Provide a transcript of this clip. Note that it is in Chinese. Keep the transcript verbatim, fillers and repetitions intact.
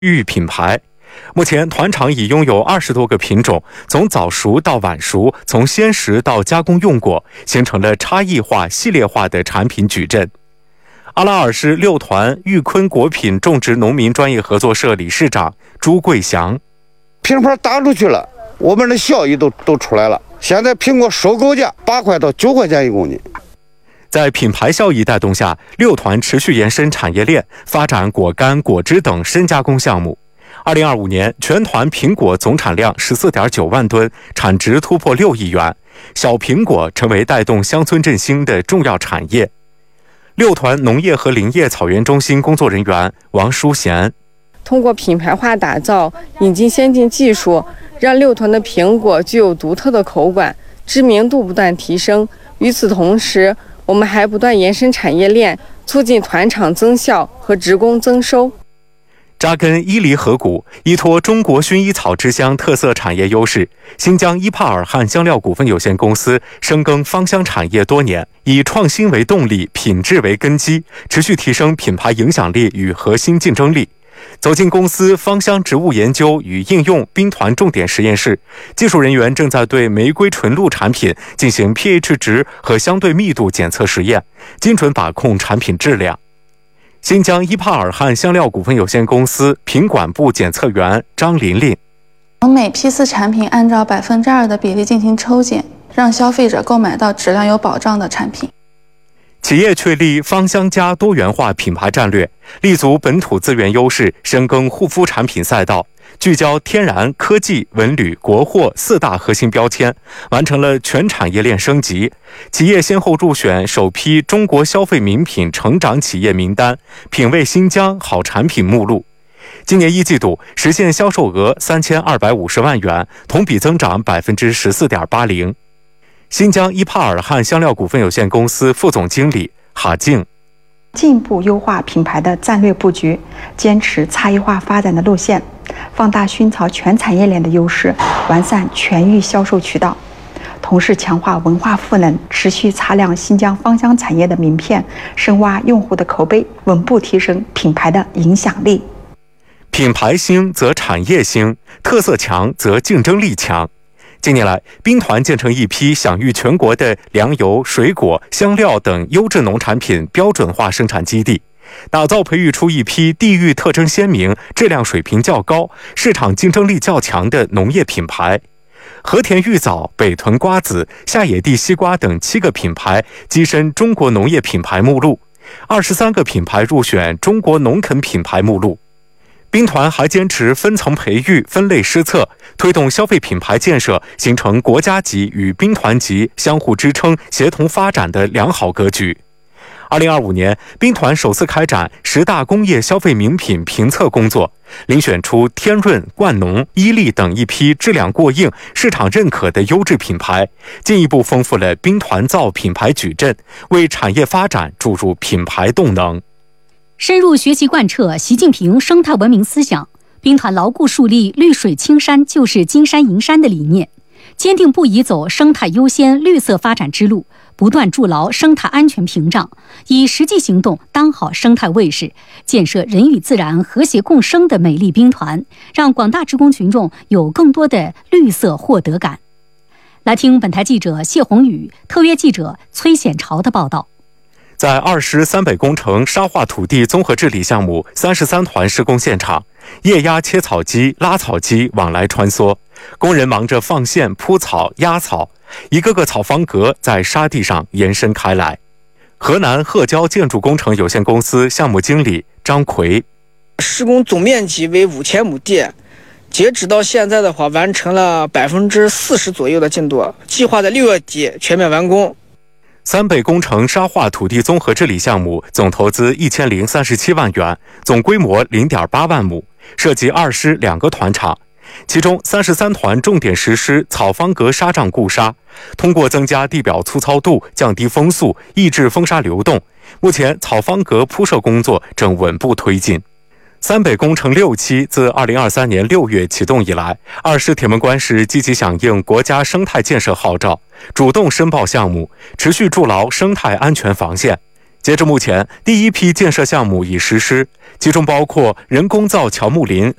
育品牌。目前团场已拥有二十多个品种，从早熟到晚熟，从鲜食到加工用果，形成了差异化、系列化的产品矩阵。阿拉尔市六团玉坤果品种植农民专业合作社理事长朱桂祥： 品牌打出去了，我们的效益都都出来了。现在苹果收购价八块到九块钱一公斤。 在品牌效益带动下，六团持续延伸产业链，发展果干、果汁等深加工项目。二零二五年，全团苹果总产量十四点九万吨，产值突破六亿元。小苹果成为带动乡村振兴的重要产业。六团农业和林业草原中心工作人员王淑贤： 通过品牌化打造，引进先进技术，让六团的苹果具有独特的口感，知名度不断提升。与此同时，我们还不断延伸产业链，促进团场增效和职工增收。 扎根伊犁河谷，依托中国薰衣草之乡特色产业优势，新疆伊帕尔汗香料股份有限公司深耕芳香产业多年，以创新为动力，品质为根基，持续提升品牌影响力与核心竞争力。走进公司芳香植物研究与应用兵团重点实验室，技术人员正在对玫瑰纯露产品进行 pH 值和相对密度检测实验，精准把控产品质量。新疆伊帕尔汗香料股份有限公司品管部检测员张琳琳： 我们每批次产品按照百分之二的比例进行抽检，让消费者购买到质量有保障的产品。 企业确立芳香家多元化品牌战略，立足本土资源优势，深耕护肤产品赛道，聚焦天然、科技、文旅、国货四大核心标签，完成了全产业链升级。企业先后入选首批中国消费名品成长企业名单、品味新疆好产品目录。今年一季度实现销售额三千二百五十万元，同比增长百分之十四点八零。新疆伊帕尔汗香料股份有限公司副总经理哈静： 进一步优化品牌的战略布局，坚持差异化发展的路线，放大熏草全产业链的优势，完善全域销售渠道，同时强化文化赋能，持续擦亮新疆芳香产业的名片，深挖用户的口碑，稳步提升品牌的影响力。 品牌兴则产业兴，特色强则竞争力强。近年来，兵团建成一批享誉全国的粮油、水果、香料等优质农产品标准化生产基地，打造培育出一批地域特征鲜明、质量水平较高、市场竞争力较强的农业品牌。和田玉枣、北屯瓜子、下野地西瓜等七个品牌跻身中国农业品牌目录，二十三个品牌入选中国农垦品牌目录。兵团还坚持分层培育、分类施策，推动消费品牌建设形成国家级与兵团级相互支撑、协同发展的良好格局。二零二五年，兵团首次开展十大工业消费名品评测工作，遴选出天润、冠农、伊利等一批质量过硬、市场认可的优质品牌，进一步丰富了兵团造品牌矩阵，为产业发展注入品牌动能。 深入学习贯彻习近平生态文明思想，兵团牢固树立绿水青山就是金山银山的理念，坚定不移走生态优先、绿色发展之路，不断筑牢生态安全屏障，以实际行动当好生态卫士，建设人与自然和谐共生的美丽兵团，让广大职工群众有更多的绿色获得感。来听本台记者谢宏宇、特约记者崔显朝的报道。 在二十三北工程沙化土地综合治理项目三十三团施工现场，液压切草机、拉草机往来穿梭，工人忙着放线、铺草、压草，一个个草方格在沙地上延伸开来。河南鹤交建筑工程有限公司项目经理张奎： 施工总面积为五千亩地，截止到现在的话，完成了百分之四十左右的进度，计划在六月底全面完工。 三北工程沙化土地综合治理项目总投资一千零三十七万元，总规模零点八万亩，涉及二师两个团场。其中三十三团重点实施草方格沙障固沙，通过增加地表粗糙度、降低风速、抑制风沙流动。目前草方格铺设工作正稳步推进。三北工程六期自二零二三年六月启动以来，二师铁门关是积极响应国家生态建设号召，主动申报项目，持续筑牢生态安全防线。截至目前，第一批建设项目已实施， 其中包括人工造乔木林、